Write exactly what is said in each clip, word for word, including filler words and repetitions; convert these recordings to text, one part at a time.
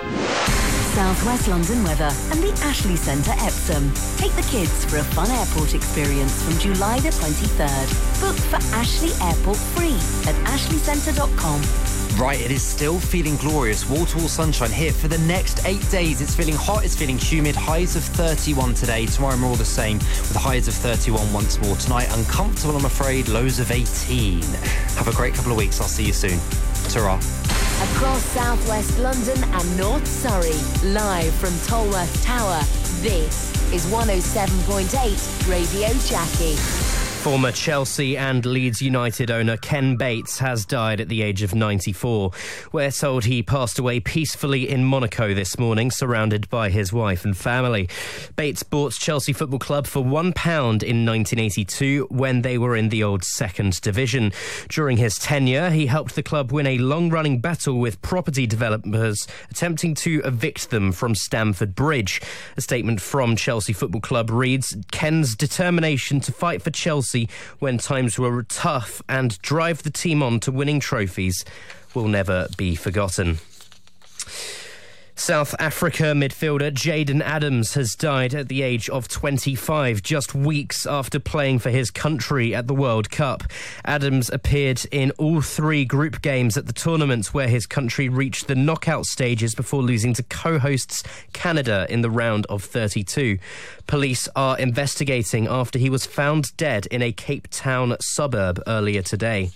South West London weather and the Ashley Centre Epsom. Take the kids for a fun airport experience from July the twenty-third. Book for Ashley Airport free at ashley centre dot com. Right, it is still feeling glorious. Wall-to-wall sunshine here for the next eight days. It's feeling hot, it's feeling humid. Highs of thirty-one today. Tomorrow more the same with highs of thirty-one once more. Tonight, uncomfortable, I'm afraid. Lows of eighteen. Have a great couple of weeks. I'll see you soon. Ta-ra. Across South West London and North Surrey, live from Tolworth Tower, this is one oh seven point eight Radio Jackie. Former Chelsea and Leeds United owner Ken Bates has died at the age of ninety-four. We're told he passed away peacefully in Monaco this morning, surrounded by his wife and family. Bates bought Chelsea Football Club for one pound in nineteen eighty-two when they were in the old second division. During his tenure, he helped the club win a long-running battle with property developers attempting to evict them from Stamford Bridge. A statement from Chelsea Football Club reads, Ken's determination to fight for Chelsea when times were tough and drive the team on to winning trophies will never be forgotten. South Africa midfielder Jayden Adams has died at the age of twenty-five, just weeks after playing for his country at the World Cup. Adams appeared in all three group games at the tournament where his country reached the knockout stages before losing to co-hosts Canada in the round of thirty-two. Police are investigating after he was found dead in a Cape Town suburb earlier today.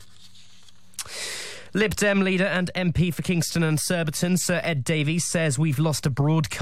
Lib Dem leader and M P for Kingston and Surbiton, Sir Ed Davies, says we've lost a broad